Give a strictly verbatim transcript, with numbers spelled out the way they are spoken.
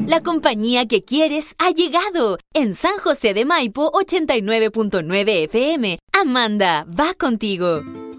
La compañía que quieres ha llegado. En San José de Maipo, ochenta y nueve punto nueve F M. Amanda, va contigo.